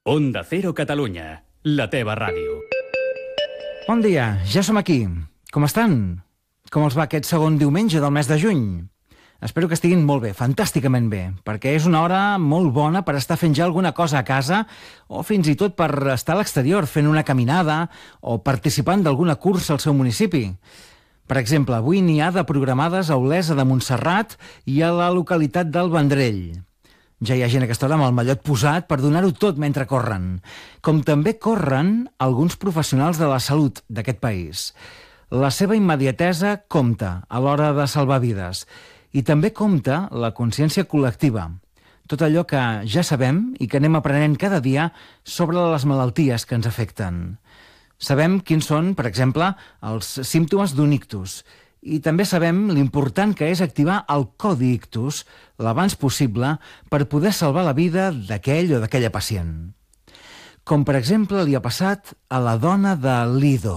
Onda Cero Catalunya, la teva ràdio. Bon dia, ja som aquí. Com estan? Com els va aquest segon diumenge del mes de juny? Espero que estiguin molt bé, fantàsticament bé, perquè és una hora molt bona per estar fent ja alguna cosa a casa o fins i tot per estar a l'exterior fent una caminada o participant d'alguna cursa al seu municipi. Per exemple, avui n'hi ha de programades a Olesa de Montserrat i a la localitat del Vendrell. Ja hi ha gent a aquesta hora amb el mallot posat per donar-ho tot mentre corren. Com també corren alguns professionals de la salut d'aquest país. La seva immediatesa compta a l'hora de salvar vides. I també compta la consciència col·lectiva. Tot allò que ja sabem i que anem aprenent cada dia sobre les malalties que ens afecten. Sabem quins són, per exemple, els símptomes d'un ictus. I també sabem l'important que és activar el codi ictus l'abans possible per poder salvar la vida d'aquell o d'aquella pacient. Com, per exemple, li ha passat a la dona de Lido.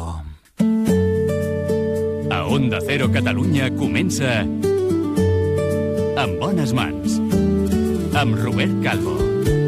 A Onda Cero Catalunya comença En bones mans, amb Robert Calvo.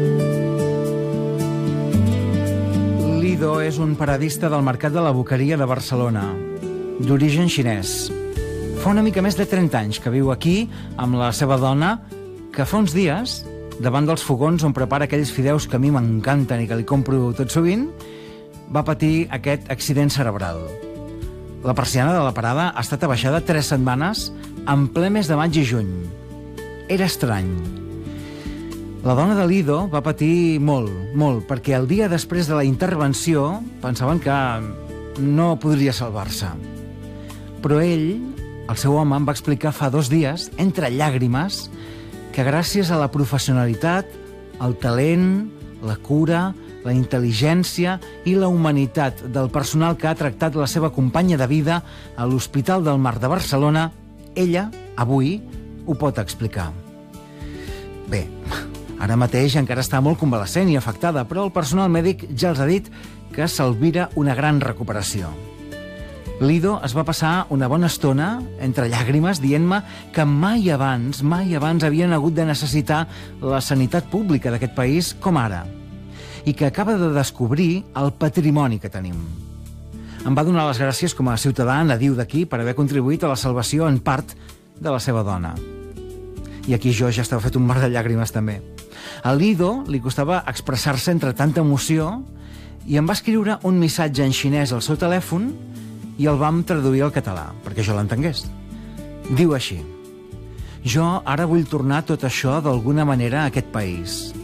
Lido és un paradista del mercat de la Boqueria de Barcelona, d'origen xinès. Fa una mica més de 30 anys que viu aquí amb la seva dona, que fa uns dies, davant dels fogons on prepara aquells fideus que a mi m'encanten i que li compro tot sovint, va patir aquest accident cerebral. La persiana de la parada ha estat abaixada 3 setmanes en ple mes de maig i juny. Era estrany. La dona de Lido va patir molt, perquè el dia després de la intervenció pensaven que no podria salvar-se. Però ell, el seu home, em va explicar fa 2 dies, entre llàgrimes, que gràcies a la professionalitat, el talent, la cura, la intel·ligència i la humanitat del personal que ha tractat la seva companya de vida a l'Hospital del Mar de Barcelona, ella, avui, ho pot explicar. Bé, ara mateix encara està molt convalescent i afectada, però el personal mèdic ja els ha dit que s'albira una gran recuperació. Lido es va passar una bona estona, entre llàgrimes, dient-me que mai abans havien hagut de necessitar la sanitat pública d'aquest país com ara, i que acaba de descobrir el patrimoni que tenim. Em va donar les gràcies com a ciutadà nadiu d'aquí per haver contribuït a la salvació en part de la seva dona. I aquí jo ja estava fet un mar de llàgrimes també. A Lido li costava expressar-se entre tanta emoció i em va escriure un missatge en xinès al seu telèfon i el vam traduir al català, perquè jo l'entengués. Diu així: jo ara vull tornar tot això d'alguna manera a aquest país.